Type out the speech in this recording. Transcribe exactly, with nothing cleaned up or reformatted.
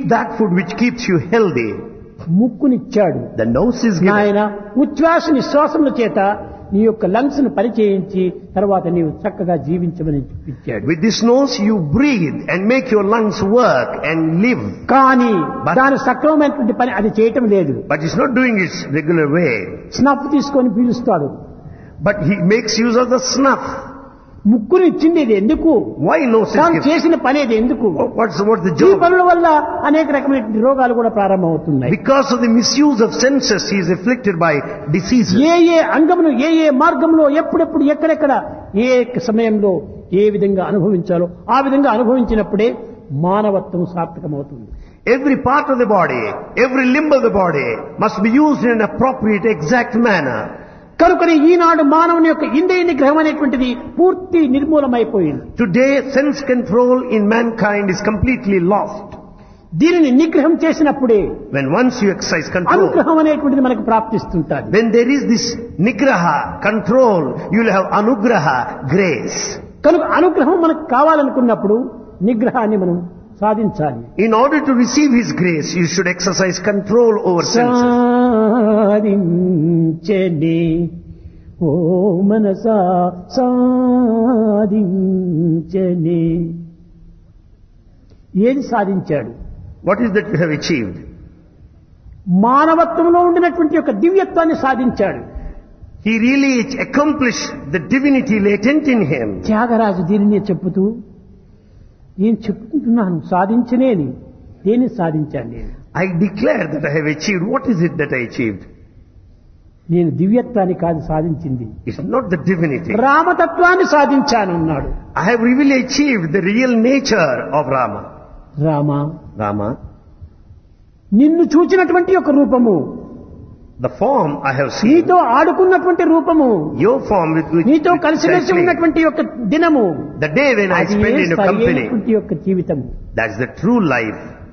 that food which keeps you healthy. ముక్కునిచ్చాడు. The nose is given. ఆయన ఉచ్ఛ్వాస నిశ్వాసముల చేత నీ యొక్క లంగ్స్ ను పరిచయించి తర్వాత నీవు చక్కగా జీవించమని ఇచ్చాడు. With this nose you breathe and make your lungs work and live. కానీ But- దాని సక్రమమైనటువంటి పని అది చేయటం లేదు. But it's not doing its regular way. Snuff తీసుకొని పీలుస్తాడు. But he makes use of the snuff. ముక్కుని ఇచ్చింది ఇది ఎందుకు? Why nose is తాను given? చేసిన పని ఇది ఎందుకు? What's, what's the ఈ job? పనుల వల్ల అనేక రకమైన రోగాలు కూడా ప్రారంభమవుతున్నాయి. Because of the misuse of senses, he is afflicted by diseases. ఏ ఏ అంగమును ఏ ఏ మార్గంలో ఎప్పుడెప్పుడు ఎక్కడెక్కడ ఏ సమయంలో ఏ విధంగా అనుభవించాలో ఆ విధంగా అనుభవించినప్పుడే మానవత్వం సార్థకమవుతుంది. Every part of the body, every limb of the body must be used in an appropriate, exact manner. కనుకనే ఈనాడు మానవుని యొక్క ఇంద్రియ నిగ్రహం అనేటువంటిది పూర్తి నిర్మూలమైపోయింది. Today, sense control in mankind is completely lost. దీనిని నిగ్రహం చేసినప్పుడే When once you exercise control, అనుగ్రహం అనేటువంటిది మనకు ప్రాప్తిస్తుంటుంది. when there is this nigraha, control, you will have anugraha, grace. కనుక అనుగ్రహం మనకు కావాలనుకున్నప్పుడు నిగ్రహాన్ని మనం సాధించాలి. In order to receive his grace, you should exercise control over senses. సాధించని ఓ మనసా సాధించని. ఏది సాధించాడు? What is that you have achieved? మానవత్వంలో ఉండినటువంటి యొక్క దివ్యత్వాన్ని సాధించాడు. He really accomplished the divinity latent in him. Tyagaraju దీనిని చెప్పుతూ నేను చెప్పుకుంటున్నాను సాధించనేని దేన్ని సాధించాను నేను? I declare that I have achieved. What is it that I achieved? నేను దివ్యత్వాన్ని కాదు సాధించింది, It's not the divinity. రామతత్వాన్ని సాధించాను అన్నాడు. I have really achieved the real nature of Rama. Rama, Rama, నిన్ను చూచినటువంటి ఒక రూపము, the form I have seen, నీతో ఆడుకున్నటువంటి రూపము, your form with which నీతో which I కలిసిమెలిసి play, ఉన్నటువంటి యొక్క దినము, the day when I అది spend in your company, సరైనటువంటి యొక్క జీవితము. that's the true life.